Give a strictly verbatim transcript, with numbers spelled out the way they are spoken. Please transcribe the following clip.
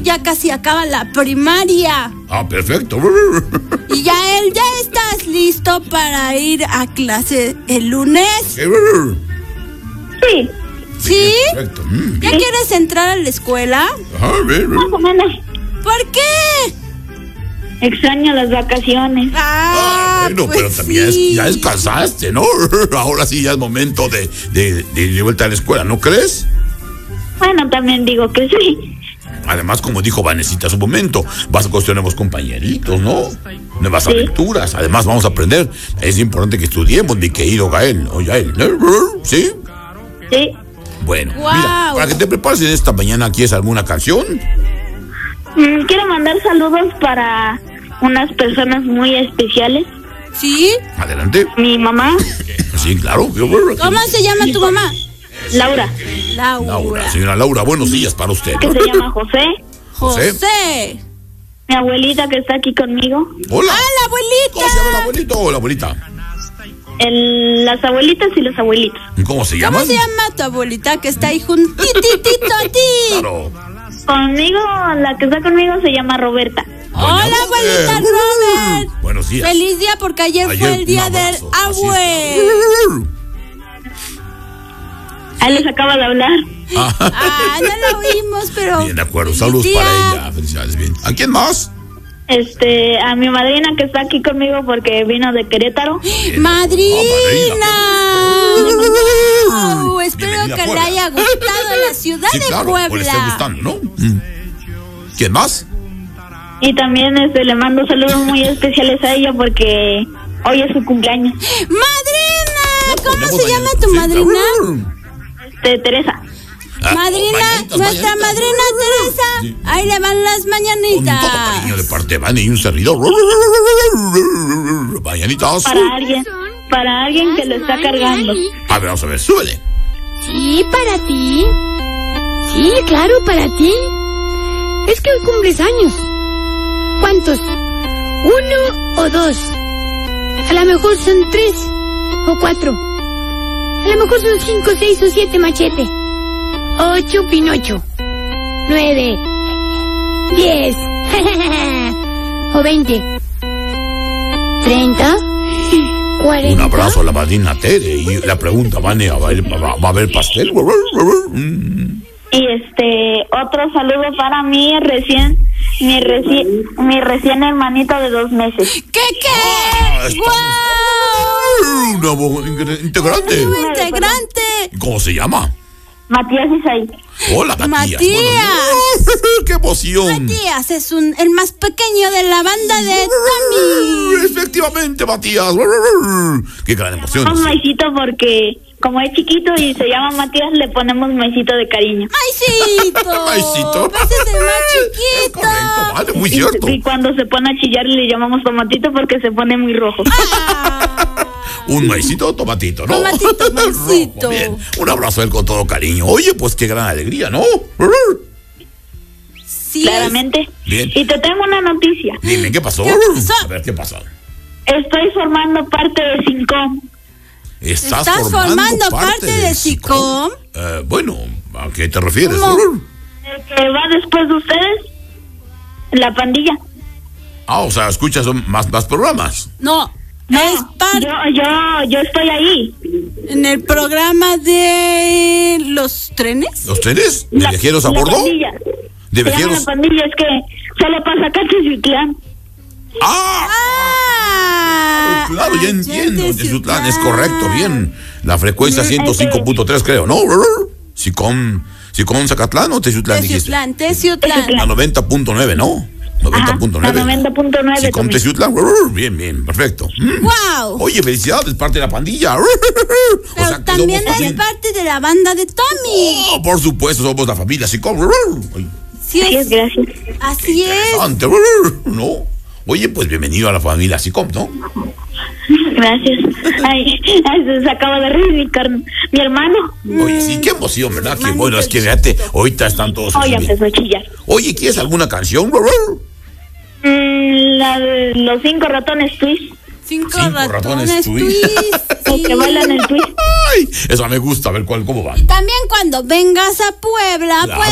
ya casi acaba la primaria. Ah, perfecto. Y ya él, ¿ya estás listo para ir a clase el lunes? Sí. ¿Sí? Perfecto. Mm, ¿Ya quieres entrar a la escuela? Ajá, bien, bien. Más o menos. ¿Por qué? Extraño las vacaciones. Ah, Ah, bueno, pues pero también sí. es, ya descansaste, ¿no? Ahora sí ya es momento de, de, de ir de vuelta a la escuela, ¿no crees? Bueno, también digo que sí. Además, como dijo Vanesita hace un momento, vas a conocer nuevos compañeritos, ¿no? Nuevas Sí. aventuras. Además, vamos a aprender. Es importante que estudiemos, mi querido Gael. Oye, Gael, ¿sí? Sí. Bueno, Guau. mira, para que te prepares en esta mañana, ¿quieres alguna canción? Mm, quiero mandar saludos para unas personas muy especiales. ¿Sí? Adelante. Mi mamá, Sí, claro. ¿Cómo se llama tu mamá? Laura, Laura. Laura, señora Laura, buenos días para usted. que se llama José. José. José. Mi abuelita que está aquí conmigo. Hola. ¡Ah, la abuelita! ¿Cómo se llama el abuelito o la abuelita? El, las abuelitas y los abuelitos. ¿Cómo se llama? ¿Cómo se llama tu abuelita que está ahí juntititito a ti? Claro. Conmigo, la que está conmigo se llama Roberta. Hola, Doña abuelita Robert. Robert. Buenos días. Feliz día porque ayer, Ayer, fue el día un del abrazo. Así es. abuelo. Ahí les acaba de hablar. Ah, no la oímos, pero... Bien, de acuerdo. feliz Saludos día. para ella. Felicidades, bien. ¿A quién más? Este, a mi madrina que está aquí conmigo porque vino de Querétaro. Bien. ¡Madrina! Ah, madrina. Oh, espero Bienvenida que a le Puebla. haya gustado la ciudad Sí, de claro, Puebla. o le esté gustando, ¿no? Mm. ¿Quién más? Y también este, le mando saludos muy especiales a ella porque hoy es su cumpleaños. ¡Madrina! ¿Cómo Ponemos se llama mañanitas, tu sí, madrina? claro. Este, Teresa. Ah, Madrina, mañanitas, nuestra mañanitas. madrina Teresa. Sí. Ahí le van las Con todo mañanitas. cariño de parte de Vane y un servidor. Mañanitas. Para alguien, para alguien que lo está cargando. A ver, vamos a ver, súbele. Sí, para ti. Sí, claro, para ti. Es que hoy cumples años. ¿Cuántos? ¿Uno o dos? A lo mejor son tres o cuatro. A lo mejor son cinco, seis o siete, Machete. Ocho, Pinocho. Nueve. Diez. O veinte. Treinta. Cuarenta. Un abrazo a la madrina Tere. Y la pregunta, Vane, ¿va a haber, va, va a haber pastel? Mm. Y este, otro saludo para mi recién, mi recién, mi recién hermanito de dos meses. ¿Qué, qué? Ah, estamos- ¡Guau! Un nuevo ingre- integrante. Nuevo integrante. ¿Cómo se llama? Matías Isaí. Hola, Matías. Matías. Buenos días. ¡Qué emoción! Matías es un, el más pequeño de la banda de Tommy. Efectivamente, Matías. ¡Qué gran emoción! Un maicito porque como es chiquito y se llama Matías, le ponemos maicito de cariño. ¡Maicito! Maicito. Ese es el más Es chiquito. correcto, vale, muy Y, cierto. y cuando se pone a chillar le llamamos tomatito porque se pone muy rojo. Ah, Un maicito o tomatito, ¿no? Tomatito, maicito. Rojo, bien. Un abrazo a él con todo cariño. Oye, pues qué gran alegría, ¿no? sí. Claramente. Bien. Y te tengo una noticia. Dime, ¿qué pasó? ¿Qué pasó? A ver, ¿qué pasó? Estoy formando parte de Cincom. ¿Estás, ¿Estás formando parte de SICOM? Eh, bueno, ¿a qué te refieres? ¿Cómo? El que va después de ustedes, la pandilla. Ah, o sea, escuchas más, más programas. No, No, es parte yo, yo, yo estoy ahí. en el programa de los trenes. ¿Los trenes? ¿De La- viajeros a la bordo? pandilla. ¿De Se llama viajeros? la pandilla, es que solo pasa acá en Teciutlán. ¡Ah! Ah, Claro, ya entiendo. de Teciutlán, es correcto, bien. La frecuencia ciento cinco punto tres, creo, ¿no? Sicom, Sicom Zacatlán o Teciutlán, dijiste. Teciutlán, Teciutlán. La noventa punto nueve, ¿no? noventa punto nueve. Ajá, la noventa punto nueve Sicom también. Teciutlán. Bien, bien, perfecto. Mm. ¡Wow! Oye, felicidades, parte de la pandilla. Pero O sea, que también somos es familia. parte de la banda de Tommy. Oh, por supuesto, somos la familia Sicom. Ay, Sí Así es, es, gracias. así es. interesante, ¿no? Oye, pues bienvenido a la familia Sicom, ¿no? Gracias. Ay, ay, se acaba de reír mi, car- mi hermano. Oye, sí, qué emoción, ¿verdad? Qué Hermanito bueno, es que fíjate, ahorita están todos Oye, aquí. empezó a chillar. Oye, ¿quieres alguna canción? Mm, la de los cinco ratones twist. Cinco, Cinco ratones, ratones twist. Los que bailan el twist. Ay, esa me gusta, a ver cuál, cómo va. Y también cuando vengas a Puebla, Claro. pues